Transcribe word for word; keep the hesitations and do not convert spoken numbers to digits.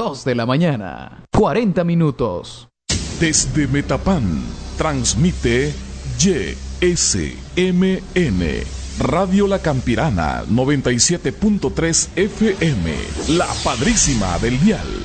dos de la mañana. cuarenta minutos. Desde Metapan, transmite Y S M N, Radio La Campirana, noventa y siete punto tres F M, la padrísima del dial.